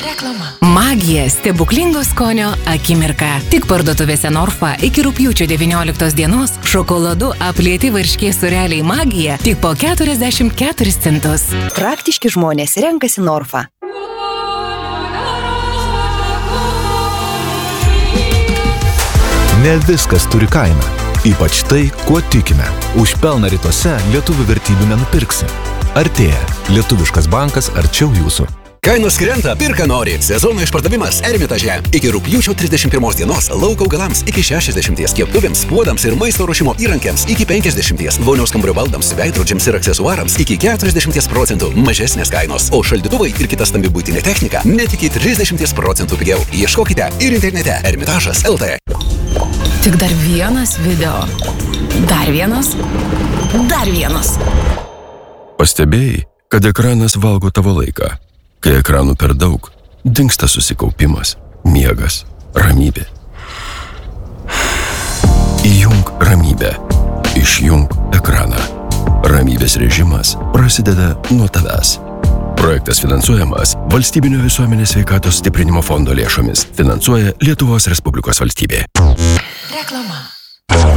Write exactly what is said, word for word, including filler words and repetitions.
Reklama. Magija stebuklingo skonio akimirka. Tik parduotuvėse Norfa iki rugpjūčio devynioliktos dienos šokoladu aplieti varškės sūreliai Magija tik po keturiasdešimt keturis centus. Praktiški žmonės renkasi Norfa. Ne viskas turi kainą. Ypač tai, kuo tikime. Už pelną rytuose lietuvių vertybių nenupirksi. Artėja. Lietuviškas bankas arčiau jūsų. Kainos krenta, pirka nori. Sezono išpardavimas Ermitaže. Iki rugpjūčio trisdešimt pirmos dienos lauko augalams iki šešiasdešimt, keptuvėms, puodams ir maisto ruošimo įrankiams iki penkiasdešimt, vonios kambario baldams, veidrodžiams ir aksesuarams iki keturiasdešimt procentų mažesnės kainos. O šaldytuvai ir kita stambi buitinė technika net iki trisdešimt procentų pigiau. Ieškokite ir internete ermitažas taškas lt. Tik dar vienas video. Dar vienas. Dar vienas. Pastebėjai, kad ekranas valgo tavo laiką. Kai ekranų per daug, dingsta susikaupimas, miegas, ramybė. Įjunk ramybę. Išjunk ekraną. Ramybės režimas prasideda nuo tavęs. Projektas finansuojamas Valstybinio visuomenės sveikatos stiprinimo fondo lėšomis. Finansuoja Lietuvos Respublikos valstybė.